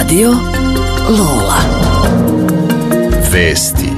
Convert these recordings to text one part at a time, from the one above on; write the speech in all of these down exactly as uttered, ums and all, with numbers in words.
Radio Lola. Vesti.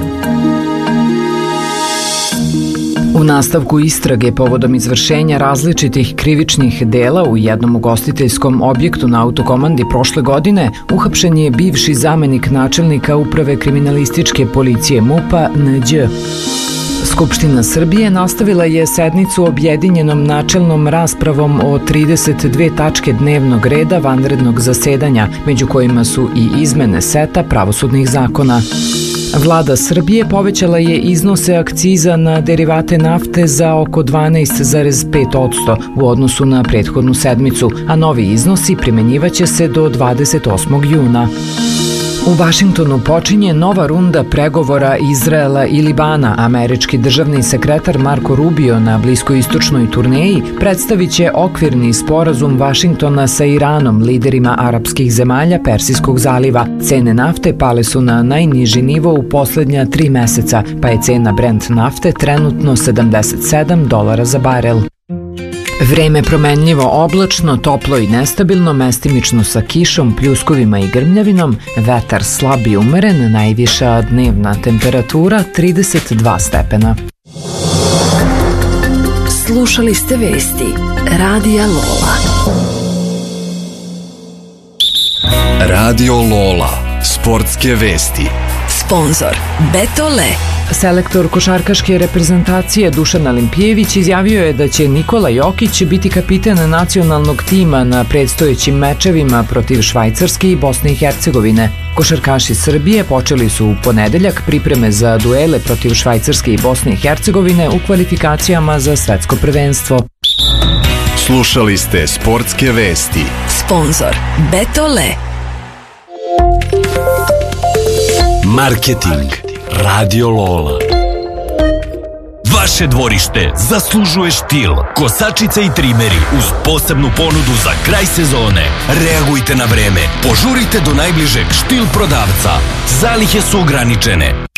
U nastavku istrage povodom izvršenja različitih krivičnih dela u jednom ugostiteljskom objektu na Autokomandi prošle godine uhapšen je bivši zamenik načelnika Uprave kriminalističke policije MUP-a N Đ. Skupština Srbije nastavila je sednicu objedinjenom načelnom raspravom o trideset dve tačke dnevnog reda vanrednog zasedanja, među kojima su i izmene seta pravosudnih zakona. Vlada Srbije povećala je iznose akciza na derivate nafte za oko dvanaest zarez pet posto u odnosu na prethodnu sedmicu, a novi iznosi primenjivaće se do dvadeset osmog juna. U Vašingtonu počinje nova runda pregovora Izraela i Libana. Američki državni sekretar Marko Rubio na bliskoistočnoj turneji predstavit će okvirni sporazum Vašingtona sa Iranom, liderima arapskih zemalja Persijskog zaliva. Cene nafte pale su na najniži nivo u poslednja tri meseca, pa je cena Brent nafte trenutno sedamdeset sedam dolara za barel. Vreme promenljivo oblačno, toplo i nestabilno, mestimično sa kišom, pljuskovima i grmljavinom, vetar slab i umeren, najviša dnevna temperatura trideset dva stepena. Slušali ste vesti Radija Lola. Radio Lola. Sportske vesti. Sponzor Betole. Selektor košarkaške reprezentacije Dušan Alimpijević izjavio je da će Nikola Jokić biti kapitan nacionalnog tima na predstojećim mečevima protiv Švajcarske i Bosne i Hercegovine. Košarkaši Srbije počeli su u ponedeljak pripreme za duele protiv Švajcarske i Bosne i Hercegovine u kvalifikacijama za svetsko prvenstvo. Slušali ste sportske vesti. Sponzor Betole. Marketing. Radio Lola. Vaše dvorište zaslužuje štil. Kosačice i trimeri uz posebnu ponudu za kraj sezone. Reagujte na vreme. Požurite do najbližeg štil prodavca. Zalihe su ograničene.